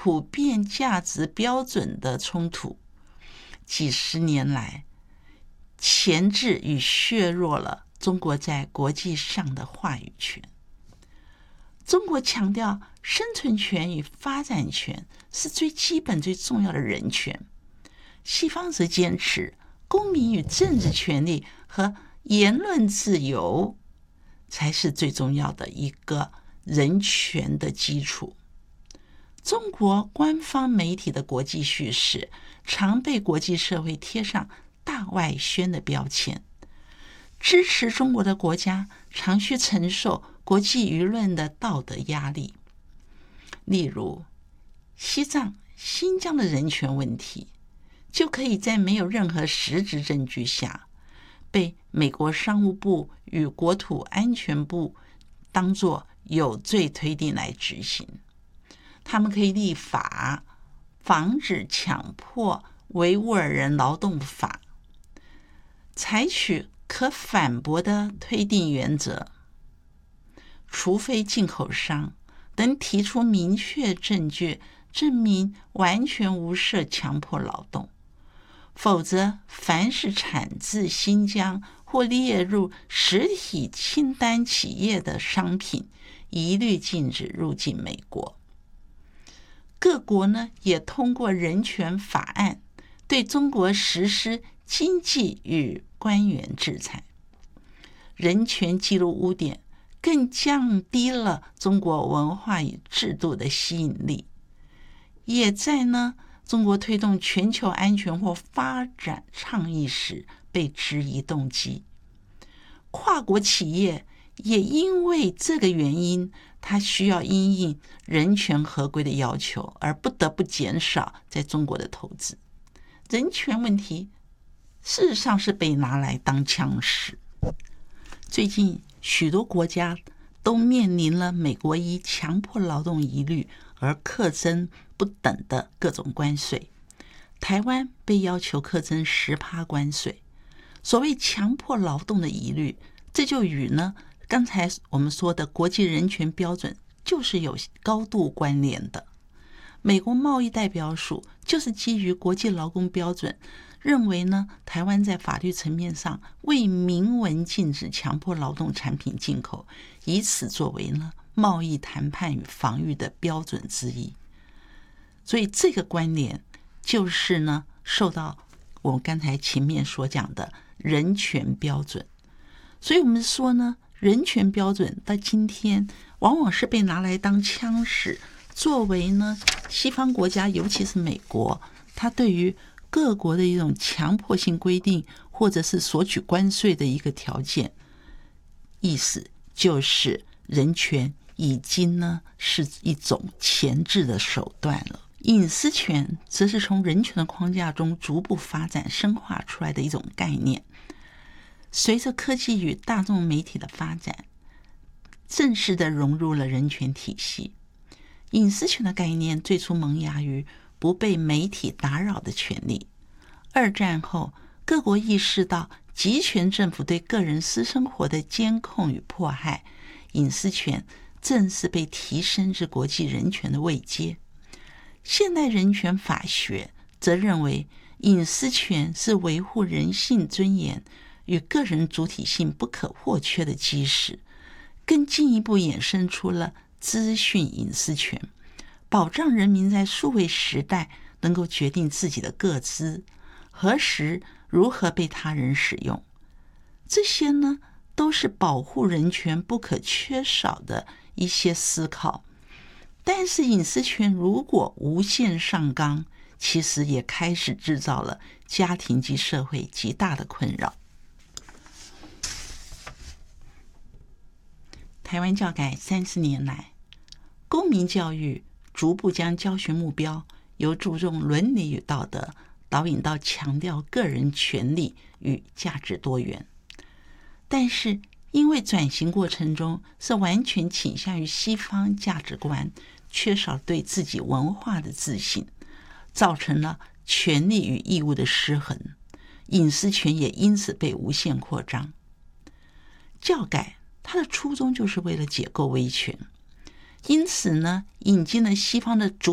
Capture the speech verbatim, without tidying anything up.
普遍价值标准的冲突，几十年来钳制与削弱了中国在国际上的话语权。中国强调生存权与发展权是最基本最重要的人权，西方则坚持公民与政治权利和言论自由才是最重要的一个人权的基础。中国官方媒体的国际叙事常被国际社会贴上大外宣的标签，支持中国的国家常需承受国际舆论的道德压力。例如西藏、新疆的人权问题，就可以在没有任何实质证据下被美国商务部与国土安全部当作有罪推定来执行。他们可以立法防止强迫维吾尔人劳动法，采取可反驳的推定原则，除非进口商能提出明确证据证明完全无涉强迫劳动，否则凡是产自新疆或列入实体清单企业的商品一律禁止入境美国。各国呢也通过人权法案对中国实施经济与官员制裁。人权记录污点更降低了中国文化与制度的吸引力，也在呢中国推动全球安全或发展倡议时被质疑动机。跨国企业也因为这个原因，它需要因应人权合规的要求，而不得不减少在中国的投资。人权问题事实上是被拿来当枪使。最近许多国家都面临了美国以强迫劳动疑虑而课征不等的各种关税。台湾被要求课征 百分之十 关税。所谓强迫劳动的疑虑，这就与呢刚才我们说的国际人权标准就是有高度关联的。美国贸易代表署就是基于国际劳工标准，认为呢台湾在法律层面上未明文禁止强迫劳动产品进口，以此作为呢贸易谈判与防御的标准之一。所以这个关联就是呢受到我们刚才前面所讲的人权标准。所以我们说呢，人权标准到今天往往是被拿来当枪使，作为呢西方国家，尤其是美国，它对于各国的一种强迫性规定或者是索取关税的一个条件。意思就是人权已经呢是一种钳制的手段了。隐私权则是从人权的框架中逐步发展深化出来的一种概念。随着科技与大众媒体的发展，正式的融入了人权体系。隐私权的概念最初萌芽于不被媒体打扰的权利。二战后，各国意识到集权政府对个人私生活的监控与迫害，隐私权正是被提升至国际人权的位阶。现代人权法学则认为，隐私权是维护人性尊严与个人主体性不可或缺的基石，更进一步衍生出了资讯隐私权，保障人民在数位时代能够决定自己的个资何时如何被他人使用。这些呢，都是保护人权不可缺少的一些思考。但是隐私权如果无限上纲，其实也开始制造了家庭及社会极大的困扰。台湾教改三十年来，公民教育逐步将教学目标由注重伦理与道德导引到强调个人权利与价值多元。但是因为转型过程中是完全倾向于西方价值观，缺少对自己文化的自信，造成了权利与义务的失衡，隐私权也因此被无限扩张。教改它的初衷就是为了解构威权，因此呢，引进了西方的主